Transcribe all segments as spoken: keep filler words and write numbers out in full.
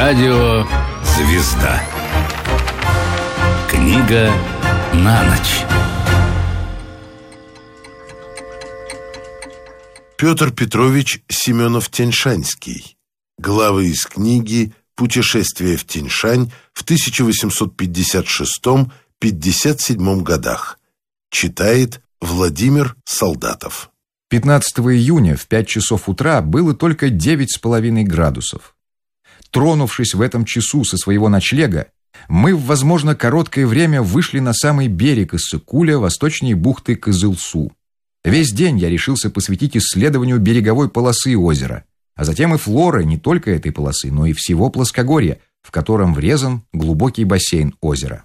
Радио «Звезда». Книга на ночь. Петр Петрович Семенов-Тяньшанский. Главы из книги «Путешествие в Тяньшань» в тысяча восемьсот пятьдесят шестом — пятьдесят седьмом годах. Читает Владимир Солдатов. пятнадцатого июня в пять часов утра было только девять с половиной градусов. Тронувшись в этом часу со своего ночлега, мы в, возможно, короткое время вышли на самый берег Иссык-Куля, восточнее бухты Кызылсу. Весь день я решился посвятить исследованию береговой полосы озера, а затем и флоры не только этой полосы, но и всего плоскогорья, в котором врезан глубокий бассейн озера.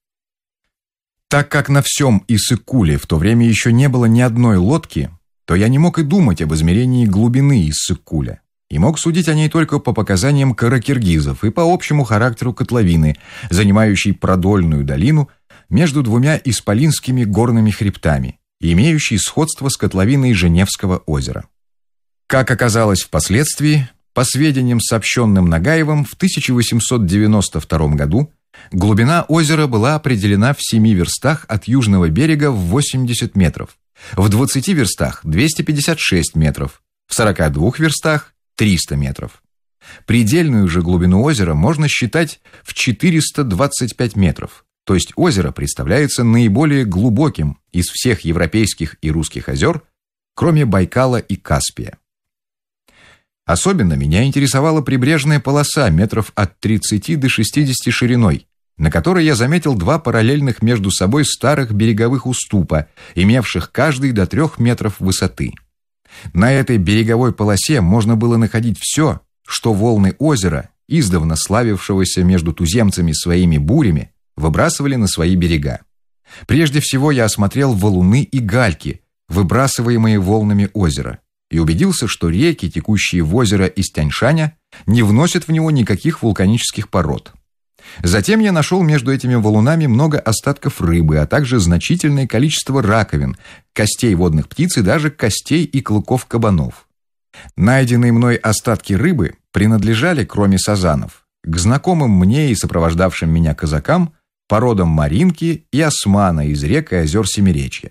Так как на всем Иссык-Куле в то время еще не было ни одной лодки, то я не мог и думать об измерении глубины Иссык-Куля, и мог судить о ней только по показаниям каракиргизов и по общему характеру котловины, занимающей продольную долину между двумя исполинскими горными хребтами и имеющей сходство с котловиной Женевского озера. Как оказалось впоследствии, по сведениям, сообщенным Нагаевым, в тысяча восемьсот девяносто втором году глубина озера была определена в семи верстах от южного берега в восемьдесят метров, в двадцати верстах – двести пятьдесят шесть метров, в сорока двух верстах – триста метров. Предельную же глубину озера можно считать в четыреста двадцать пять метров, то есть озеро представляется наиболее глубоким из всех европейских и русских озер, кроме Байкала и Каспия. Особенно меня интересовала прибрежная полоса метров от тридцати до шестидесяти шириной, на которой я заметил два параллельных между собой старых береговых уступа, имевших каждый до трех метров высоты. На этой береговой полосе можно было находить все, что волны озера, издавна славившегося между туземцами своими бурями, выбрасывали на свои берега. Прежде всего я осмотрел валуны и гальки, выбрасываемые волнами озера, и убедился, что реки, текущие в озеро из Тяньшаня, не вносят в него никаких вулканических пород. Затем я нашел между этими валунами много остатков рыбы, а также значительное количество раковин, костей водных птиц и даже костей и клыков кабанов. Найденные мной остатки рыбы принадлежали, кроме сазанов, к знакомым мне и сопровождавшим меня казакам, породам маринки и османа из рек и озер Семиречья.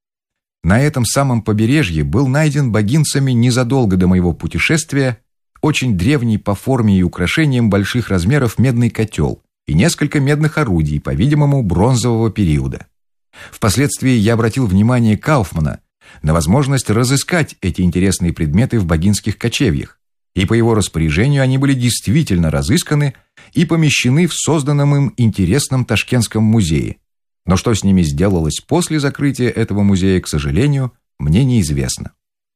На этом самом побережье был найден богинцами незадолго до моего путешествия очень древний по форме и украшениям больших размеров медный котел и несколько медных орудий, по-видимому, бронзового периода. Впоследствии я обратил внимание Кауфмана на возможность разыскать эти интересные предметы в богинских кочевьях, и по его распоряжению они были действительно разысканы и помещены в созданном им интересном Ташкентском музее. Но что с ними сделалось после закрытия этого музея, к сожалению, мне неизвестно.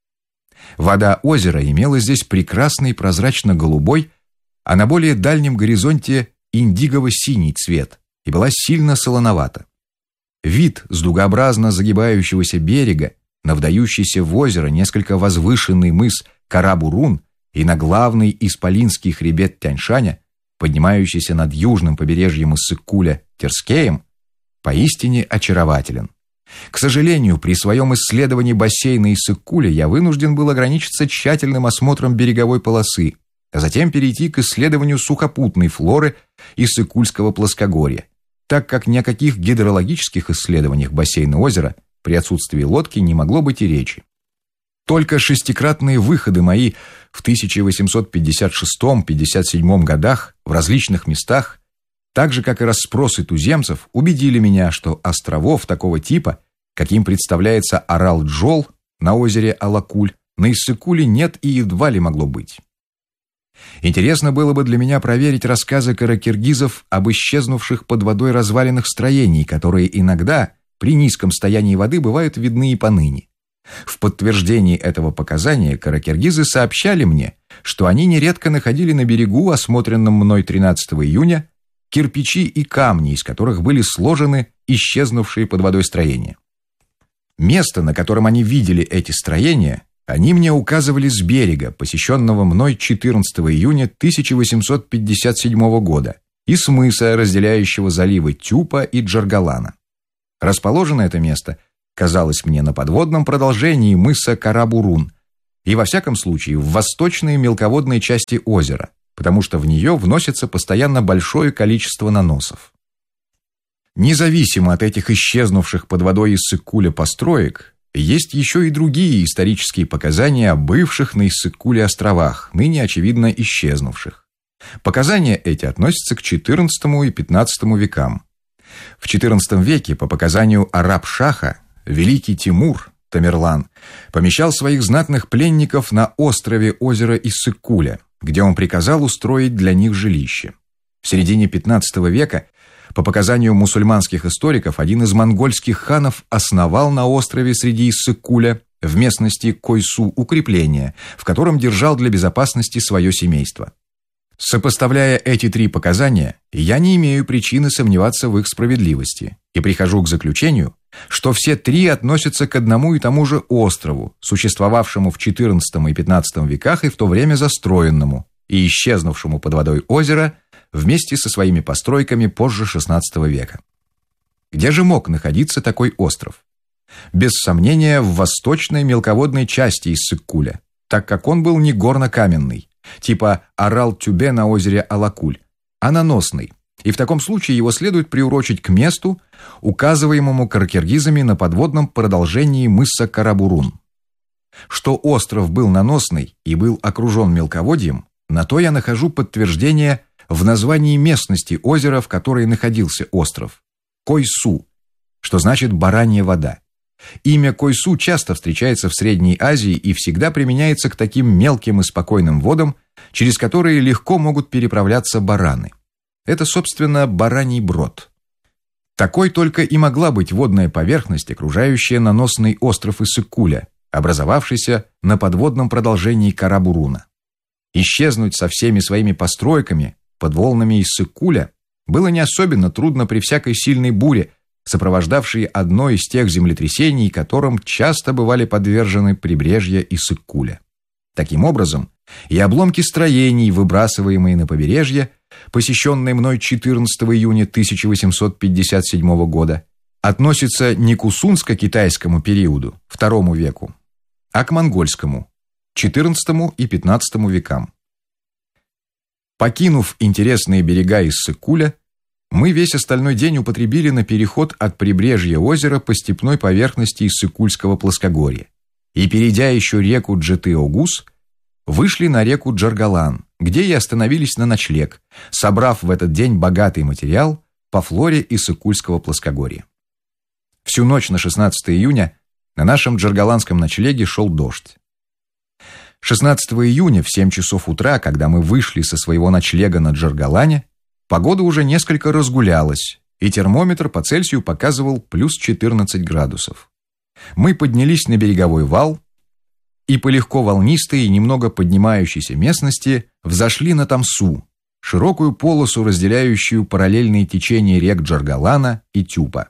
Вода озера имела здесь прекрасный прозрачно-голубой, а на более дальнем горизонте индигово-синий цвет и была сильно солоновата. Вид с дугообразно загибающегося берега на вдающийся в озеро несколько возвышенный мыс Карабурун и на главный исполинский хребет Тяньшаня, поднимающийся над южным побережьем Иссык-Куля Терскеем, поистине очарователен. К сожалению, при своем исследовании бассейна Иссык-Куля я вынужден был ограничиться тщательным осмотром береговой полосы, а затем перейти к исследованию сухопутной флоры Иссык-Кульского плоскогорья, так как ни о каких гидрологических исследованиях бассейна озера при отсутствии лодки не могло быть и речи. Только шестикратные выходы мои в тысяча восемьсот пятьдесят шестом — пятьдесят седьмом годах в различных местах, так же, как и расспросы туземцев, убедили меня, что островов такого типа, каким представляется Арал-Джол на озере Алакуль, на Иссык-Куле нет и едва ли могло быть. Интересно было бы для меня проверить рассказы каракиргизов об исчезнувших под водой развалинах строений, которые иногда при низком стоянии воды бывают видны и поныне. В подтверждении этого показания каракиргизы сообщали мне, что они нередко находили на берегу, осмотренном мной тринадцатого июня, кирпичи и камни, из которых были сложены исчезнувшие под водой строения. Место, на котором они видели эти строения, они мне указывали с берега, посещенного мной четырнадцатого июня тысяча восемьсот пятьдесят седьмого года, и с мыса, разделяющего заливы Тюпа и Джаргалана. Расположено это место казалось мне на подводном продолжении мыса Карабурун и, во всяком случае, в восточной мелководной части озера, потому что в нее вносится постоянно большое количество наносов. Независимо от этих исчезнувших под водой Иссык-Куле построек, есть еще и другие исторические показания о бывших на Иссык-Куле островах, ныне, очевидно, исчезнувших. Показания эти относятся к четырнадцатому и пятнадцатому векам. В четырнадцатом веке, по показанию Араб-Шаха, великий Тимур, Тамерлан, помещал своих знатных пленников на острове озера Иссык-Куле, где он приказал устроить для них жилище. В середине пятнадцатого века, по показанию мусульманских историков, один из монгольских ханов основал на острове среди Иссык-Куля в местности Койсу укрепление, в котором держал для безопасности свое семейство. Сопоставляя эти три показания, я не имею причины сомневаться в их справедливости и прихожу к заключению, что все три относятся к одному и тому же острову, существовавшему в четырнадцатом и пятнадцатом веках и в то время застроенному, и исчезнувшему под водой озера вместе со своими постройками позже шестнадцатого века. Где же мог находиться такой остров? Без сомнения, в восточной мелководной части Иссык-Куля, так как он был не горно-каменный, типа Арал-Тюбе на озере Алакуль, а наносный, и в таком случае его следует приурочить к месту, указываемому каракиргизами на подводном продолжении мыса Карабурун. Что остров был наносный и был окружен мелководьем, на то я нахожу подтверждение в названии местности озера, в которой находился остров – Койсу, что значит «баранья вода». Имя Койсу часто встречается в Средней Азии и всегда применяется к таким мелким и спокойным водам, через которые легко могут переправляться бараны. Это, собственно, бараний брод. Такой только и могла быть водная поверхность, окружающая наносный остров Иссык-Куля, образовавшийся на подводном продолжении Карабуруна. Исчезнуть со всеми своими постройками под волнами Иссык-Куля было не особенно трудно при всякой сильной буре, сопровождавшей одно из тех землетрясений, которым часто бывали подвержены прибрежья Иссык-Куля. Таким образом, и обломки строений, выбрасываемые на побережье, посещенные мной четырнадцатого июня тысяча восемьсот пятьдесят седьмого года, относятся не к усунско-китайскому периоду, второму веку, а к монгольскому, четырнадцатому и пятнадцатому векам. Покинув интересные берега Иссык-Куля, мы весь остальной день употребили на переход от прибрежья озера по степной поверхности Иссык-Кульского плоскогорья и, перейдя еще реку Джеты-Огус, вышли на реку Джаргалан, где и остановились на ночлег, собрав в этот день богатый материал по флоре Иссык-Кульского плоскогорья. Всю ночь на шестнадцатое июня на нашем джаргаланском ночлеге шел дождь. шестнадцатого июня в семь часов утра, когда мы вышли со своего ночлега на Джаргалане, погода уже несколько разгулялась, и термометр по Цельсию показывал плюс четырнадцать градусов. Мы поднялись на береговой вал и по легко волнистой и немного поднимающейся местности взошли на Тамсу, широкую полосу, разделяющую параллельные течения рек Джаргалана и Тюпа.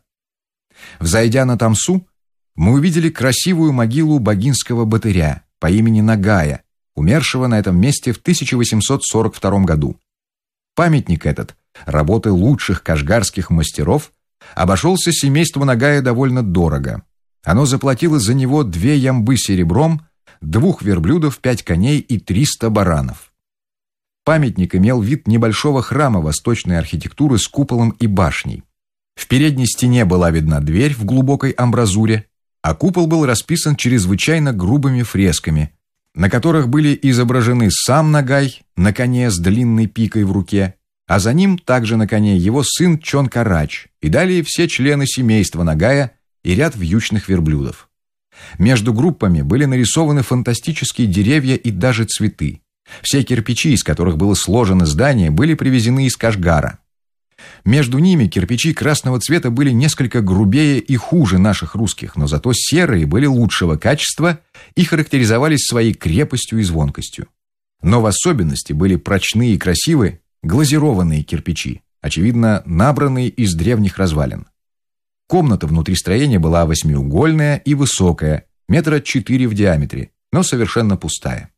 Взойдя на Тамсу, мы увидели красивую могилу богинского богатыря по имени Нагая, умершего на этом месте в тысяча восемьсот сорок втором году. Памятник этот, работы лучших кашгарских мастеров, обошелся семейству Нагая довольно дорого. Оно заплатило за него две ямбы серебром, двух верблюдов, пять коней и триста баранов. Памятник имел вид небольшого храма восточной архитектуры с куполом и башней. В передней стене была видна дверь в глубокой амбразуре, а купол был расписан чрезвычайно грубыми фресками, на которых были изображены сам Нагай на коне с длинной пикой в руке, а за ним также на коне его сын Чонкарач и далее все члены семейства Нагая и ряд вьючных верблюдов. Между группами были нарисованы фантастические деревья и даже цветы. Все кирпичи, из которых было сложено здание, были привезены из Кашгара. Между ними кирпичи красного цвета были несколько грубее и хуже наших русских, но зато серые были лучшего качества и характеризовались своей крепостью и звонкостью. Но в особенности были прочные и красивые глазированные кирпичи, очевидно, набранные из древних развалин. Комната внутри строения была восьмиугольная и высокая, метра четыре в диаметре, но совершенно пустая.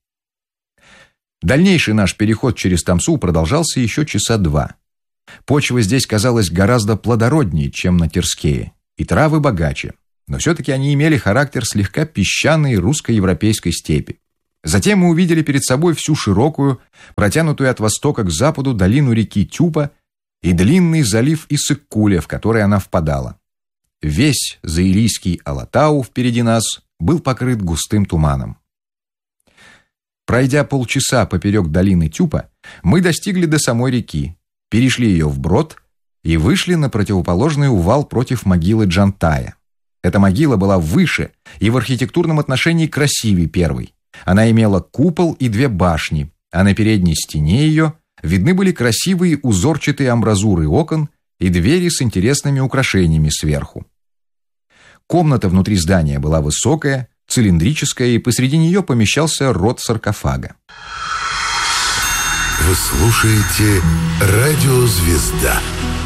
Дальнейший наш переход через Тамсу продолжался еще часа два. Почва здесь казалась гораздо плодороднее, чем на Терскее, и травы богаче, но все-таки они имели характер слегка песчаной русско-европейской степи. Затем мы увидели перед собой всю широкую, протянутую от востока к западу долину реки Тюпа и длинный залив Иссык-Куля, в который она впадала. Весь заилийский Алатау впереди нас был покрыт густым туманом. Пройдя полчаса поперек долины Тюпа, мы достигли до самой реки, перешли ее вброд и вышли на противоположный увал против могилы Джантая. Эта могила была выше и в архитектурном отношении красивее первой. Она имела купол и две башни, а на передней стене ее видны были красивые узорчатые амбразуры окон и двери с интересными украшениями сверху. Комната внутри здания была высокая, цилиндрическая, и посреди нее помещался рот саркофага. Вы слушаете «Радио Звезда».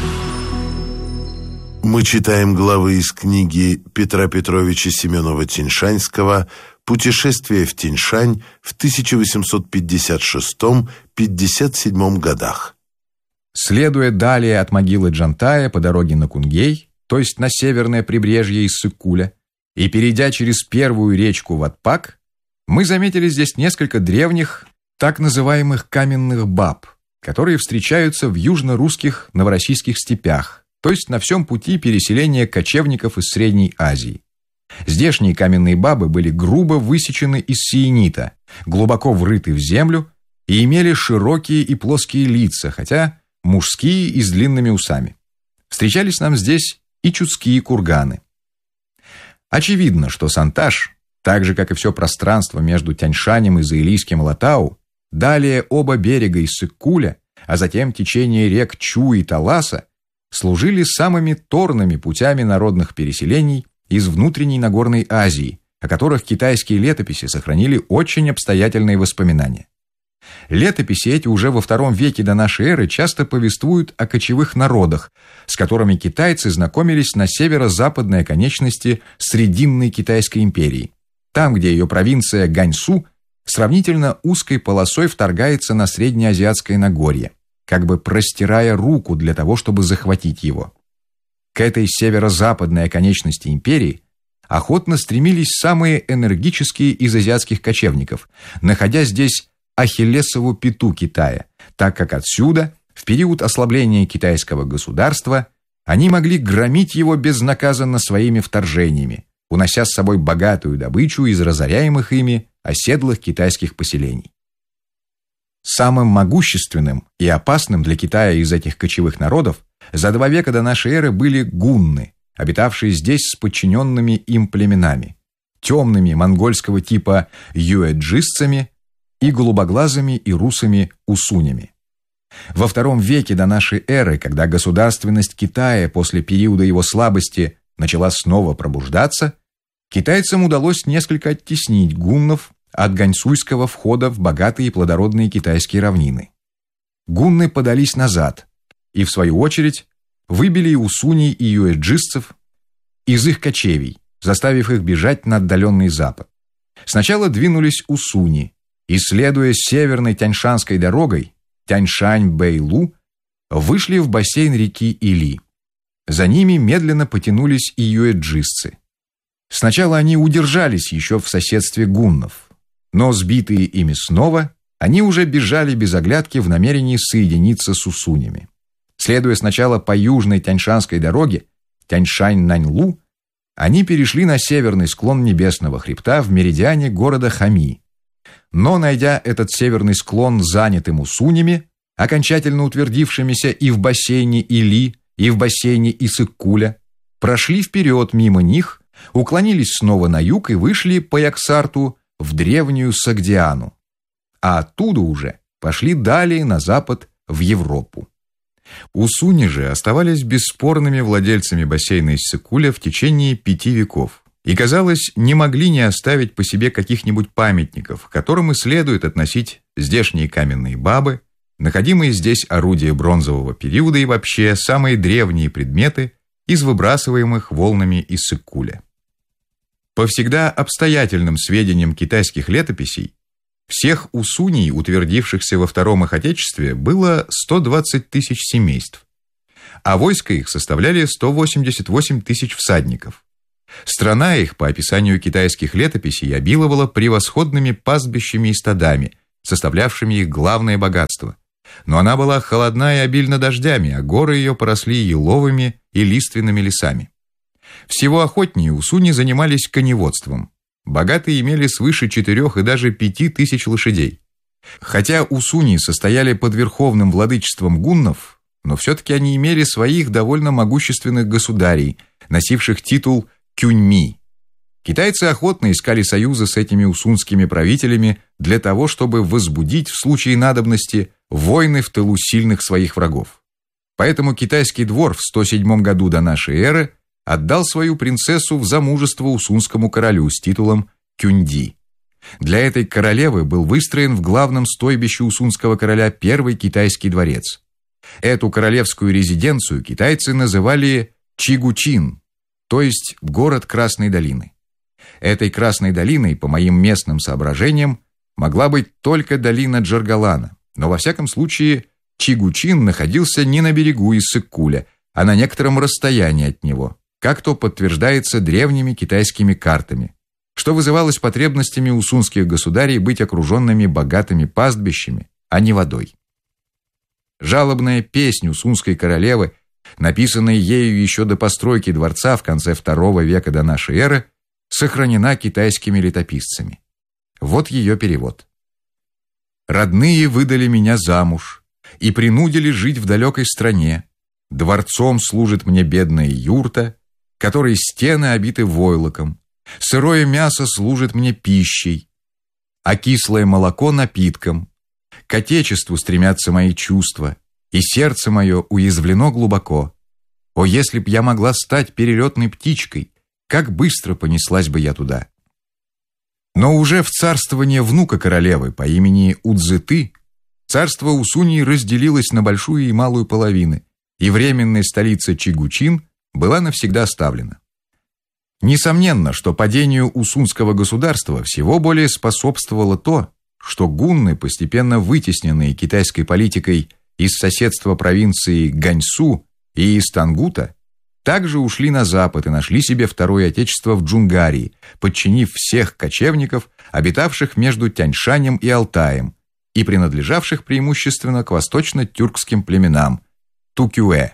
Мы читаем главы из книги Петра Петровича Семенова-Тиньшанского «Путешествие в Тиньшань» в тысяча восемьсот пятьдесят шестом — пятьдесят седьмом годах. Следуя далее от могилы Джантая по дороге на Кунгей, то есть на северное прибрежье Иссык-Куля, и перейдя через первую речку Ватпак, мы заметили здесь несколько древних, так называемых каменных баб, которые встречаются в южно-русских новороссийских степях, то есть на всем пути переселения кочевников из Средней Азии. Здешние каменные бабы были грубо высечены из сиенита, глубоко врыты в землю и имели широкие и плоские лица, хотя мужские и с длинными усами. Встречались нам здесь и чудские курганы. Очевидно, что Санташ, так же как и все пространство между Тяньшанем и заилийским Алатау, далее оба берега Иссык-Куля, а затем течение рек Чу и Таласа, служили самыми торными путями народных переселений из внутренней Нагорной Азии, о которых китайские летописи сохранили очень обстоятельные воспоминания. Летописи эти уже во втором веке до нашей эры часто повествуют о кочевых народах, с которыми китайцы знакомились на северо-западной оконечности Срединной Китайской империи, там, где ее провинция Ганьсу сравнительно узкой полосой вторгается на Среднеазиатское Нагорье, как бы простирая руку для того, чтобы захватить его. К этой северо-западной оконечности империи охотно стремились самые энергические из азиатских кочевников, находя здесь Ахиллесову пяту Китая, так как отсюда, в период ослабления китайского государства, они могли громить его безнаказанно своими вторжениями, унося с собой богатую добычу из разоряемых ими оседлых китайских поселений. Самым могущественным и опасным для Китая из этих кочевых народов за два века до нашей эры были гунны, обитавшие здесь с подчиненными им племенами, темными монгольского типа юэджистцами и голубоглазыми и русыми усунями. Во втором веке до нашей эры, когда государственность Китая после периода его слабости начала снова пробуждаться, китайцам удалось несколько оттеснить гуннов от ганьсуйского входа в богатые и плодородные китайские равнины. Гунны подались назад и, в свою очередь, выбили и усуней, и юэджистцев из их кочевий, заставив их бежать на отдаленный запад. Сначала двинулись усуни, и, следуя северной Тяньшанской дорогой, Тяньшань-Бэйлу, вышли в бассейн реки Или. За ними медленно потянулись и юэджистцы. Сначала они удержались еще в соседстве гуннов, но, сбитые ими снова, они уже бежали без оглядки в намерении соединиться с усунями. Следуя сначала по южной Тяньшанской дороге, Тяньшань-Наньлу, они перешли на северный склон небесного хребта в меридиане города Хами. Но, найдя этот северный склон занятым усунями, окончательно утвердившимися и в бассейне Или, и в бассейне Иссык-Куля, прошли вперед мимо них, уклонились снова на юг и вышли по Яксарту в древнюю Согдиану, а оттуда уже пошли далее на запад в Европу. Усуни же оставались бесспорными владельцами бассейна Иссык-Куля в течение пяти веков и, казалось, не могли не оставить по себе каких-нибудь памятников, к которым и следует относить здешние каменные бабы, находимые здесь орудия бронзового периода и вообще самые древние предметы из выбрасываемых волнами Иссык-Куля. По всегда обстоятельным сведениям китайских летописей, всех усуней, утвердившихся во втором их отечестве, было сто двадцать тысяч семейств, а войско их составляли сто восемьдесят восемь тысяч всадников. Страна их, по описанию китайских летописей, обиловала превосходными пастбищами и стадами, составлявшими их главное богатство. Но она была холодна и обильна дождями, а горы ее поросли еловыми и лиственными лесами. Всего охотнее усуни занимались коневодством. Богатые имели свыше четырех и даже пяти тысяч лошадей. Хотя усуни состояли под верховным владычеством гуннов, но все-таки они имели своих довольно могущественных государей, носивших титул кюньми. Китайцы охотно искали союза с этими усунскими правителями для того, чтобы возбудить в случае надобности войны в тылу сильных своих врагов. Поэтому китайский двор в сто седьмом году до нашей эры отдал свою принцессу в замужество усунскому королю с титулом Кюньди. Для этой королевы был выстроен в главном стойбище усунского короля первый китайский дворец. Эту королевскую резиденцию китайцы называли Чигучин, то есть город Красной долины. Этой Красной долиной, по моим местным соображениям, могла быть только долина Джаргалана, но во всяком случае Чигучин находился не на берегу Иссык-Куля, а на некотором расстоянии от него, как то подтверждается древними китайскими картами, что вызывалось потребностями усунских государей быть окруженными богатыми пастбищами, а не водой. Жалобная песнь усунской королевы, написанная ею еще до постройки дворца в конце второго века до нашей эры, сохранена китайскими летописцами. Вот ее перевод. «Родные выдали меня замуж и принудили жить в далекой стране. Дворцом служит мне бедная юрта, которой стены обиты войлоком. Сырое мясо служит мне пищей, а кислое молоко напитком. К отечеству стремятся мои чувства, и сердце мое уязвлено глубоко. О, если б я могла стать перелетной птичкой, как быстро понеслась бы я туда!» Но уже в царствование внука королевы по имени Удзыты царство Усуньи разделилось на большую и малую половины, и временная столица Чигучин была навсегда оставлена. Несомненно, что падению усунского государства всего более способствовало то, что гунны, постепенно вытесненные китайской политикой из соседства провинции Ганьсу и из Тангута, также ушли на запад и нашли себе второе отечество в Джунгарии, подчинив всех кочевников, обитавших между Тяньшанем и Алтаем и принадлежавших преимущественно к восточно-тюркским племенам Тукюэ.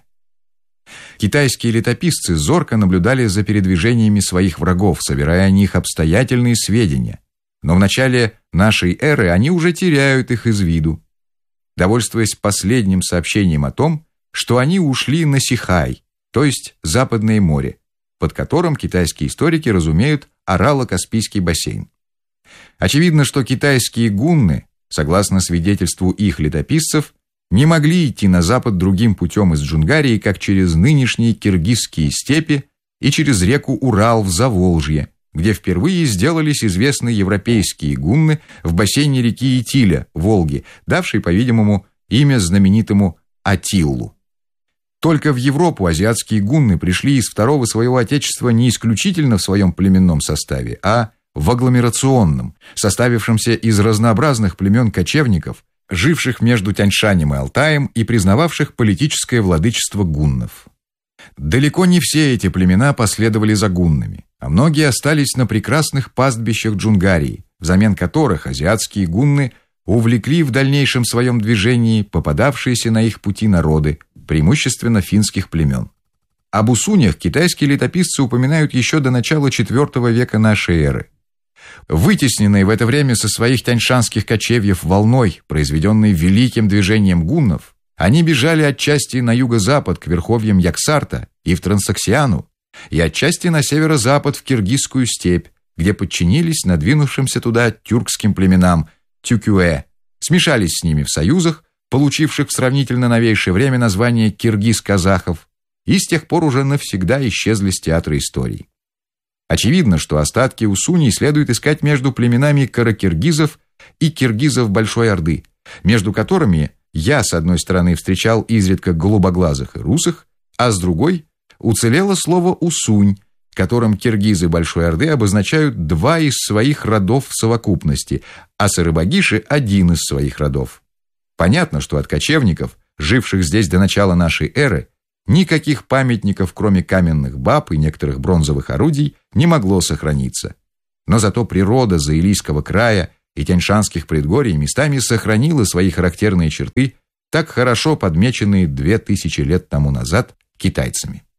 Китайские летописцы зорко наблюдали за передвижениями своих врагов, собирая о них обстоятельные сведения, но в начале нашей эры они уже теряют их из виду, довольствуясь последним сообщением о том, что они ушли на Сихай, то есть Западное море, под которым китайские историки разумеют Арало-Каспийский бассейн. Очевидно, что китайские гунны, согласно свидетельству их летописцев, не могли идти на запад другим путем из Джунгарии, как через нынешние киргизские степи и через реку Урал в Заволжье, где впервые сделались известны европейские гунны в бассейне реки Итиля, Волги, давшей, по-видимому, имя знаменитому Атиллу. Только в Европу азиатские гунны пришли из второго своего отечества не исключительно в своем племенном составе, а в агломерационном, составившемся из разнообразных племен кочевников, живших между Тяньшанем и Алтаем и признававших политическое владычество гуннов. Далеко не все эти племена последовали за гуннами, а многие остались на прекрасных пастбищах Джунгарии, взамен которых азиатские гунны увлекли в дальнейшем своем движении попадавшиеся на их пути народы, преимущественно финских племен. Об усунях китайские летописцы упоминают еще до начала четвёртого века нашей эры. Вытесненные в это время со своих тяньшанских кочевьев волной, произведенной великим движением гуннов, они бежали отчасти на юго-запад к верховьям Яксарта и в Трансоксиану, и отчасти на северо-запад в Киргизскую степь, где подчинились надвинувшимся туда тюркским племенам Тюкюэ, смешались с ними в союзах, получивших в сравнительно новейшее время название киргиз-казахов, и с тех пор уже навсегда исчезли с театра истории. Очевидно, что остатки усуней следует искать между племенами каракиргизов и киргизов Большой Орды, между которыми я, с одной стороны, встречал изредка голубоглазых и русых, а с другой уцелело слово «усунь», которым киргизы Большой Орды обозначают два из своих родов в совокупности, а сарыбагиши – один из своих родов. Понятно, что от кочевников, живших здесь до начала нашей эры, Никаких памятников, кроме каменных баб и некоторых бронзовых орудий, не могло сохраниться. Но зато природа Заилийского края и Тяньшанских предгорий местами сохранила свои характерные черты, так хорошо подмеченные две тысячи лет тому назад китайцами.